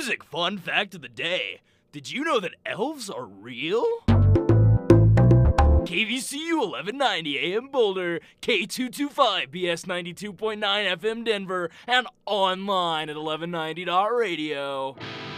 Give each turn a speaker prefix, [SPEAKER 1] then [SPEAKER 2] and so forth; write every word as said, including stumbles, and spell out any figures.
[SPEAKER 1] music fun fact of the day. Did you know that elves are real? K V C U eleven ninety A M Boulder, K two twenty-five B S ninety-two point nine F M Denver, and online at eleven ninety dot radio.